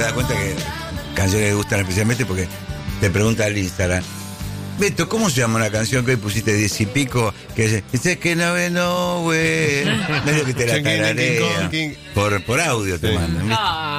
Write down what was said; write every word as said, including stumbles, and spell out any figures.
Te das cuenta que canciones que gustan especialmente porque te pregunta al Instagram: Beto, ¿cómo se llama una canción que hoy pusiste diez y pico? Que dice, dice que no ve, no, güey. Medio que te la tararea. Por, por audio te mandan, ¿viste?